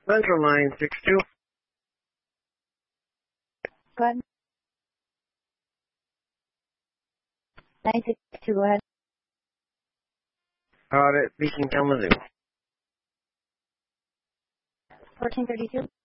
Central line 62. Go ahead. 962, go ahead. Got it. Beacon Kalamazoo. 1432.